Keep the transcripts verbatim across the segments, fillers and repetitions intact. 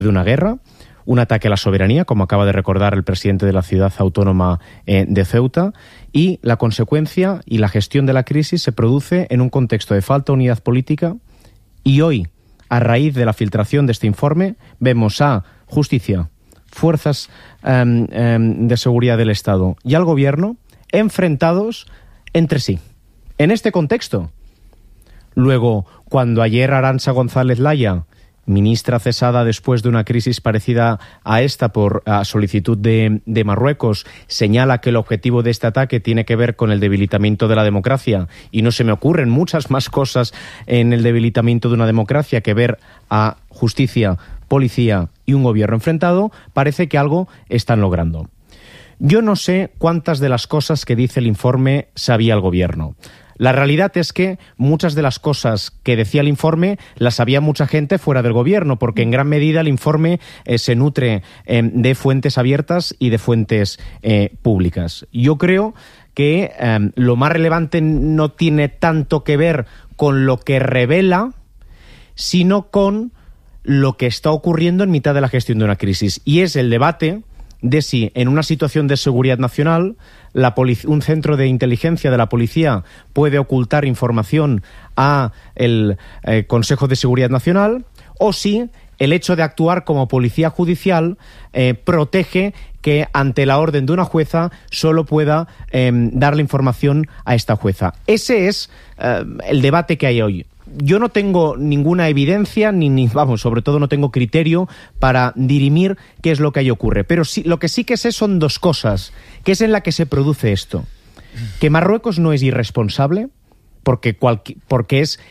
de una guerra, un ataque a la soberanía, como acaba de recordar el presidente de la ciudad autónoma eh, de Ceuta, y la consecuencia y la gestión de la crisis se produce en un contexto de falta de unidad política. Y hoy, a raíz de la filtración de este informe, vemos a justicia, fuerzas um, um, de seguridad del Estado y al gobierno enfrentados entre sí. En este contexto, luego, cuando ayer Arantxa González Laya, ministra cesada después de una crisis parecida a esta por a solicitud de, de Marruecos, señala que el objetivo de este ataque tiene que ver con el debilitamiento de la democracia, y no se me ocurren muchas más cosas en el debilitamiento de una democracia que ver a justicia, policía y un gobierno enfrentado, parece que algo están logrando. Yo no sé cuántas de las cosas que dice el informe sabía el gobierno. La realidad es que muchas de las cosas que decía el informe las sabía mucha gente fuera del gobierno, porque en gran medida el informe eh, se nutre eh, de fuentes abiertas y de fuentes eh, públicas. Yo creo que eh, lo más relevante no tiene tanto que ver con lo que revela, sino con lo que está ocurriendo en mitad de la gestión de una crisis. Y es el debate de si en una situación de seguridad nacional la un centro de inteligencia de la policía puede ocultar información a el eh, Consejo de Seguridad Nacional, o si el hecho de actuar como policía judicial eh, protege que ante la orden de una jueza solo pueda eh, darle información a esta jueza. Ese es eh, el debate que hay hoy. Yo no tengo ninguna evidencia, ni, ni vamos, sobre todo no tengo criterio para dirimir qué es lo que ahí ocurre. Pero sí, lo que sí que sé son dos cosas, que es en la que se produce esto. Que Marruecos no es irresponsable, porque, cualqui, porque es,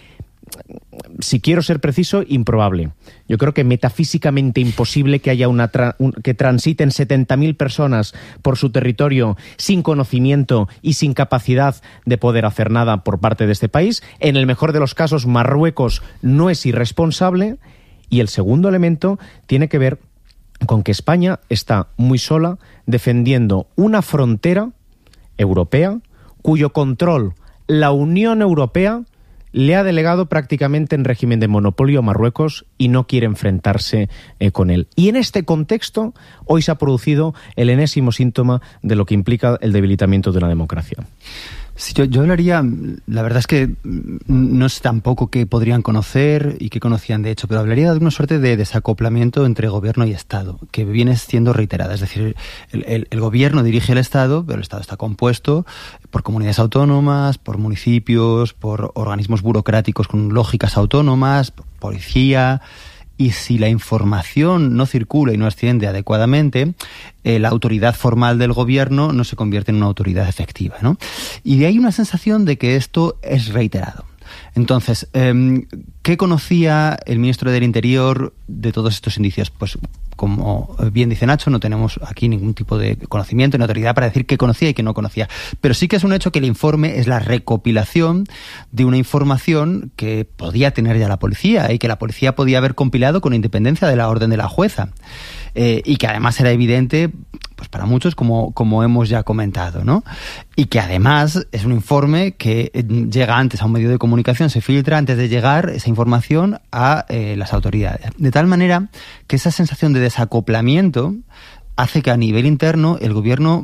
si quiero ser preciso, improbable. Yo creo que metafísicamente imposible que haya una tra un, que transiten setenta mil personas por su territorio sin conocimiento y sin capacidad de poder hacer nada por parte de este país. En el mejor de los casos, Marruecos no es irresponsable. Y el segundo elemento tiene que ver con que España está muy sola defendiendo una frontera europea cuyo control la Unión Europea le ha delegado prácticamente en régimen de monopolio a Marruecos y no quiere enfrentarse eh, con él. Y en este contexto, hoy se ha producido el enésimo síntoma de lo que implica el debilitamiento de una democracia. Sí, yo, yo hablaría, la verdad es que no sé tampoco qué podrían conocer y qué conocían de hecho, pero hablaría de una suerte de desacoplamiento entre gobierno y Estado, que viene siendo reiterada. Es decir, el, el, el gobierno dirige el Estado, pero el Estado está compuesto por comunidades autónomas, por municipios, por organismos burocráticos con lógicas autónomas, por policía. Y si la información no circula y no asciende adecuadamente, eh, la autoridad formal del gobierno no se convierte en una autoridad efectiva, ¿no? Y de ahí una sensación de que esto es reiterado. Entonces, eh, ¿qué conocía el ministro del Interior de todos estos indicios? Pues, como bien dice Nacho, no tenemos aquí ningún tipo de conocimiento ni autoridad para decir qué conocía y qué no conocía. Pero sí que es un hecho que el informe es la recopilación de una información que podía tener ya la policía y que la policía podía haber compilado con independencia de la orden de la jueza. Eh, y que además era evidente pues para muchos, como, como hemos ya comentado, ¿no? Y que además es un informe que llega antes a un medio de comunicación, se filtra antes de llegar esa información a eh, las autoridades. De tal manera que esa sensación de desacoplamiento hace que a nivel interno el gobierno,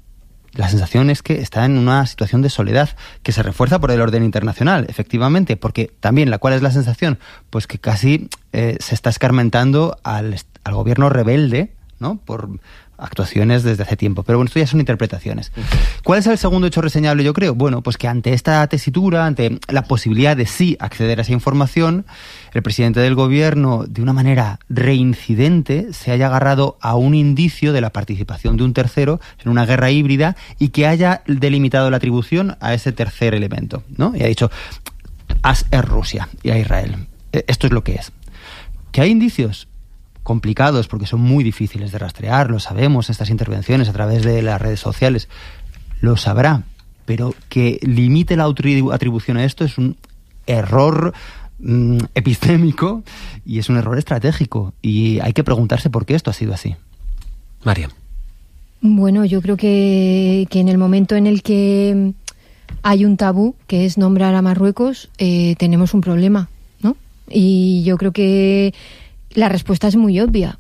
la sensación es que está en una situación de soledad que se refuerza por el orden internacional, efectivamente, porque también, ¿la cuál es la sensación? Pues que casi eh, se está escarmentando al, al gobierno rebelde, ¿no? Por actuaciones desde hace tiempo. Pero bueno, esto ya son interpretaciones. ¿Cuál es el segundo hecho reseñable, yo creo? Bueno, pues que ante esta tesitura, ante la posibilidad de sí acceder a esa información, el presidente del gobierno, de una manera reincidente, se haya agarrado a un indicio de la participación de un tercero en una guerra híbrida y que haya delimitado la atribución a ese tercer elemento, ¿no? Y ha dicho, as es Rusia y a Israel. Esto es lo que es. ¿Que hay indicios? Complicados, porque son muy difíciles de rastrear, lo sabemos, estas intervenciones a través de las redes sociales, lo sabrá, pero que limite la atribución a esto es un error mmm, epistémico y es un error estratégico, y hay que preguntarse por qué esto ha sido así. María. Bueno, yo creo que, que en el momento en el que hay un tabú, que es nombrar a Marruecos, eh, tenemos un problema, ¿no? Y yo creo que La respuesta es muy obvia.